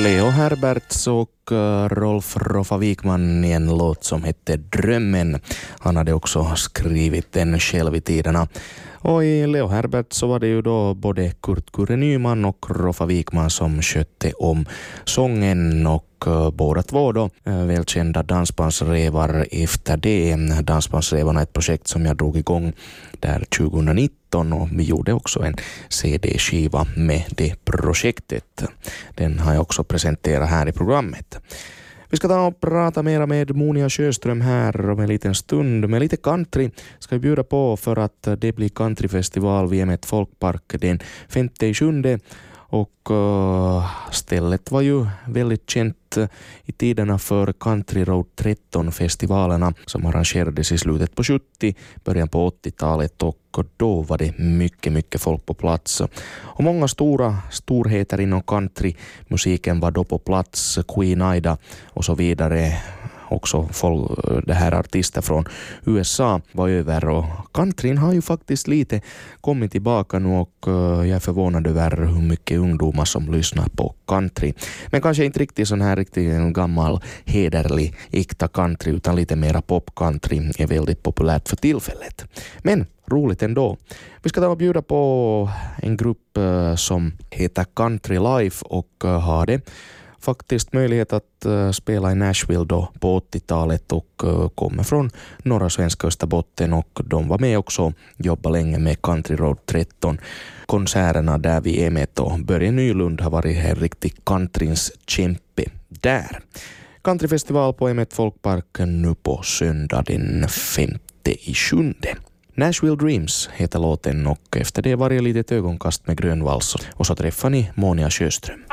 Leo Herberts och Rolf Roffa Wikman i en låt som hette Drömmen. Han hade också skrivit den själv i tiderna. Och i Leo Herbert så var det ju då både Kurt Kurre Nyman och Roffa Wikman som skötte om sången, och båda två då välkända dansbandsrevar efter det. Dansbandsrevarna är ett projekt som jag drog igång där 2019, och vi gjorde också en CD-skiva med det projektet. Den har jag också presenterat här i programmet. Vi ska ta och prata mera med Monia Sjöström här om en liten stund. Med lite country ska vi bjuda på för att det blir countryfestival vid M1 Folkpark den 5/7. Och stället var ju väldigt känt i tiderna för Country Road 13-festivalerna som arrangerades i slutet på 70, början på 80-talet, och då var det mycket folk på plats. Och många storheter inom countrymusiken var då på plats, Queen Ida och så vidare. Också det här artister från USA var över, och countryn har ju faktiskt lite kommit tillbaka nu, och jag är förvånad över hur mycket ungdomar som lyssnar på country. Men kanske inte riktigt sån här riktigt gammal hederlig äkta country, utan lite mera pop-country är väldigt populärt för tillfället. Men roligt ändå. Vi ska ta och bjuda på en grupp som heter Country Life och har det faktiskt möjlighet att spela i Nashville då på 80-talet, och kommer från norra svenska Österbotten, och de var med också, jobbade länge med Country Road 13 konserterna där vi är med, och Börje Nylund har varit här riktigt countryns kämpe där. Countryfestival på M1 Folkpark nu på söndag den 5/7. Nashville Dreams heter låten, och efter det var det lite ögonkast med Grönvals, och så träffar ni Monia Sjöström.